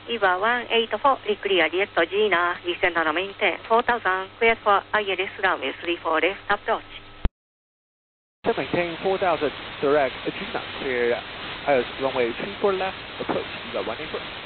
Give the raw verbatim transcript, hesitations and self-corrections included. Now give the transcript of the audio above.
Eva one eight four, clear jet Gina, descend on maintain, four thousand, cleared for I L S runway three four left approach. To maintain four thousand, direct Gina, clear I L S runway three four left, approach, Eva one eight four.